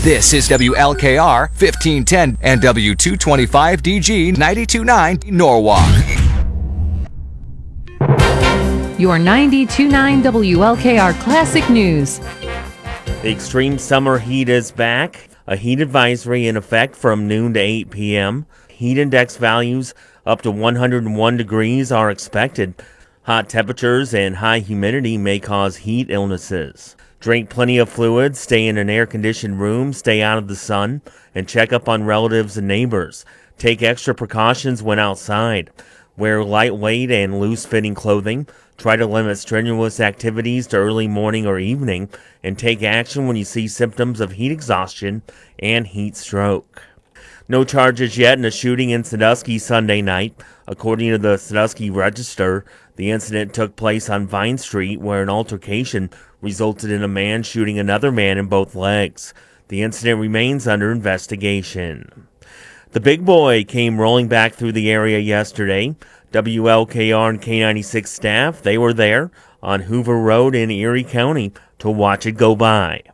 This is WLKR 1510 and W225DG 92.9 Norwalk. Your 92.9 WLKR Classic News. The extreme summer heat is back. A heat advisory in effect from noon to 8 p.m. Heat index values up to 101 degrees are expected. Hot temperatures and high humidity may cause heat illnesses. Drink plenty of fluids, stay in an air-conditioned room, stay out of the sun, and check up on relatives and neighbors. Take extra precautions when outside. Wear lightweight and loose-fitting clothing. Try to limit strenuous activities to early morning or evening, and take action when you see symptoms of heat exhaustion and heat stroke. No charges yet in a shooting in Sandusky Sunday night. According to the Sandusky Register, the incident took place on Vine Street, where an altercation resulted in a man shooting another man in both legs. The incident remains under investigation. The big boy came rolling back through the area yesterday. WLKR and K96 staff, they were there on Hoover Road in Erie County to watch it go by.